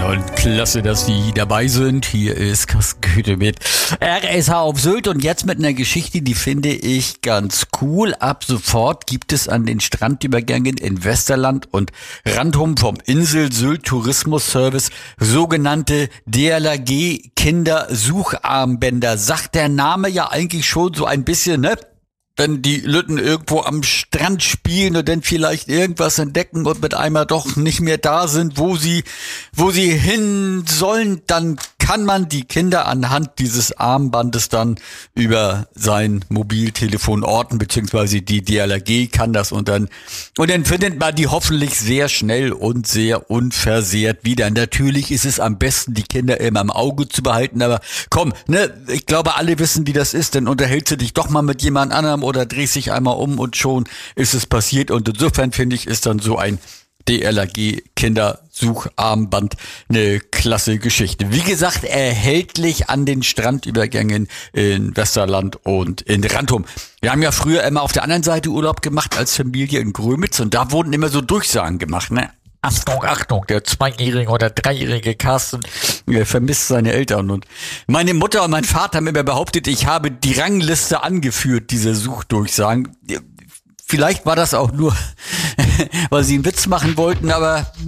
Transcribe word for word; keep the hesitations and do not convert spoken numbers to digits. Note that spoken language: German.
Und klasse, dass Sie dabei sind. Hier ist Kasküte mit R S H auf Sylt und jetzt mit einer Geschichte, die finde ich ganz cool. Ab sofort gibt es an den Strandübergängen in Westerland und Rantum vom Insel Sylt Tourismus Service sogenannte D L R G Kindersucharmbänder. Sagt der Name ja eigentlich schon so ein bisschen, ne? Wenn die Lütten irgendwo am Strand spielen und dann vielleicht irgendwas entdecken und mit einmal doch nicht mehr da sind, wo sie, wo sie hin sollen, dann kann man die Kinder anhand dieses Armbandes dann über sein Mobiltelefon orten, beziehungsweise die D L R G kann das und dann, und dann findet man die hoffentlich sehr schnell und sehr unversehrt wieder. Natürlich ist es am besten, die Kinder immer im Auge zu behalten, aber komm, ne, ich glaube, alle wissen, wie das ist, dann unterhältst du dich doch mal mit jemand anderem oder drehst dich einmal um und schon ist es passiert und insofern finde ich, ist dann so ein D L R G Kindersucharmband eine klasse Geschichte. Wie gesagt, erhältlich an den Strandübergängen in Westerland und in Rantum. Wir haben ja früher immer auf der anderen Seite Urlaub gemacht als Familie in Grömitz und da wurden immer so Durchsagen gemacht, ne? Achtung, Achtung, der zweijährige oder dreijährige Carsten äh, vermisst seine Eltern. Und meine Mutter und mein Vater haben immer behauptet, ich habe die Rangliste angeführt, diese Suchdurchsagen. Vielleicht war das auch nur, weil sie einen Witz machen wollten, aber